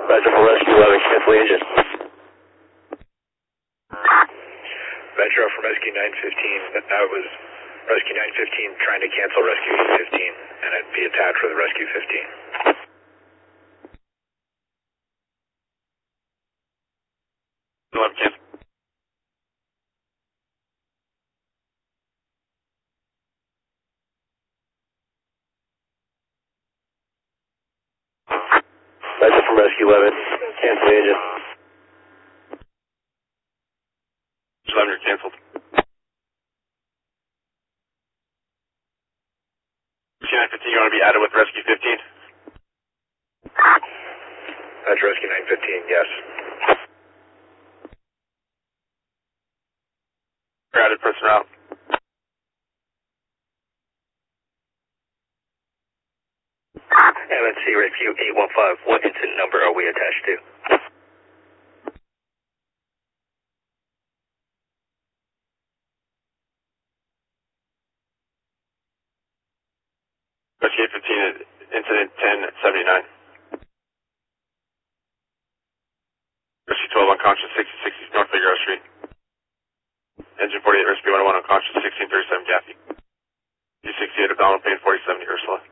Roger for Rescue 11, cancel engine. Metro from Rescue 915, that was Rescue 915 trying to cancel Rescue 815, and I'd be attached for the Rescue 15. Cancel. Roger from Rescue 11, cancel engine. 11, you're canceled. Rescue 915, you want to be added with Rescue 15? That's Rescue 915, yes. You're added person route. MNC Rescue 815, what incident number are we attached to? Rescue 815, incident 1079. Rescue 12 unconscious, 6060 North Figueroa Street. Engine 48, Rescue 101 unconscious, 1637 Gaffey. 268 abdominal pain, 4070 Ursula.